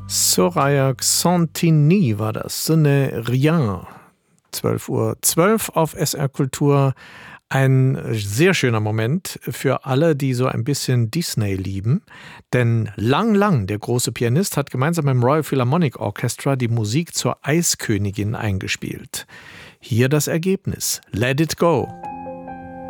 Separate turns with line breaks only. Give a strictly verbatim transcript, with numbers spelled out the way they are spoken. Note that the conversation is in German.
Soraya Xantini war das, Ce n'est rien. zwölf Uhr zwölf auf S R Kultur. Ein sehr schöner Moment für alle, die so ein bisschen Disney lieben. Denn Lang Lang, der große Pianist, hat gemeinsam mit dem Royal Philharmonic Orchestra die Musik zur Eiskönigin eingespielt. Hier das Ergebnis. Let it go.